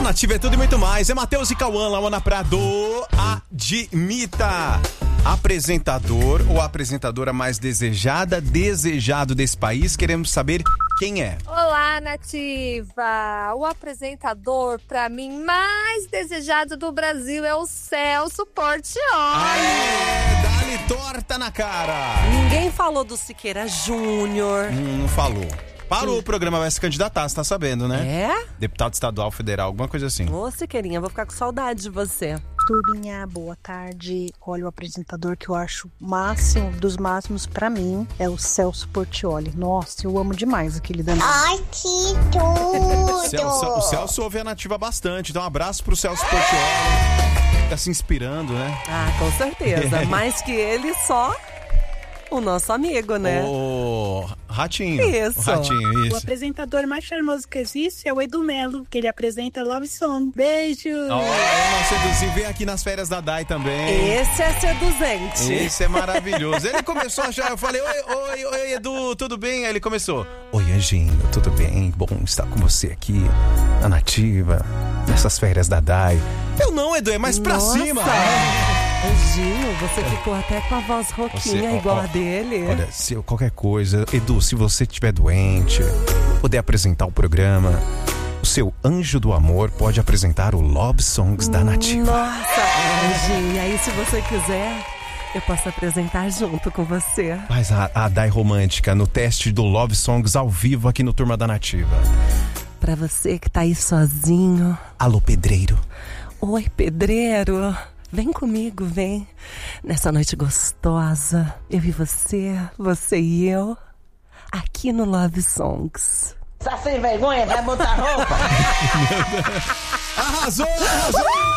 Nativa é tudo e muito mais. É Matheus e Cauã, Laona Prado. Admita. Apresentador ou apresentadora mais desejado desse país. Queremos saber quem é. Olá, Nativa. O apresentador, pra mim, mais desejado do Brasil é o Celso Portiolli. Aê, dá-lhe torta na cara. Ninguém falou do Siqueira Júnior. Não falou. Parou o programa, vai se candidatar, você tá sabendo, né? É? Deputado estadual, federal, alguma coisa assim. Ô, Siqueirinha, vou ficar com saudade de você. Turminha, boa tarde. Olha, o apresentador que eu acho máximo dos máximos pra mim é o Celso Portiolli. Nossa, eu amo demais aquele danado. Ai, que tudo! O Celso ouve a Nativa bastante, então um abraço pro Celso Portiolli. Tá se inspirando, né? Ah, com certeza. Mais que ele, só o nosso amigo, né? O Ratinho. Isso. O Ratinho, O isso. apresentador mais charmoso que existe é o Edu Melo, que ele apresenta Love Song. Beijo! Nossa, Eduzinho, vem aqui nas férias da Dai também. Esse é seduzente. Esse é maravilhoso. Ele começou a achar, eu falei, oi, Edu, tudo bem? Aí ele começou, oi, Anjinho, tudo bem? Bom estar com você aqui na Nativa, nessas férias da Dai. Eu não, Edu, é mais pra Nossa. cima. Anjinho, você ficou até com a voz rouquinha igual a dele. Olha, se qualquer coisa, Edu, se você estiver doente, puder apresentar o programa, o seu anjo do amor pode apresentar o Love Songs da Nativa. Nossa, Anjinho, e aí se você quiser, eu posso apresentar junto com você. Faz a Dai romântica no teste do Love Songs ao vivo aqui no Turma da Nativa. Pra você que tá aí sozinho. Alô, pedreiro. Oi, pedreiro. Vem comigo, vem. Nessa noite gostosa, eu e você e eu, aqui no Love Songs. Tá sem vergonha? Vai botar roupa? Arrasou!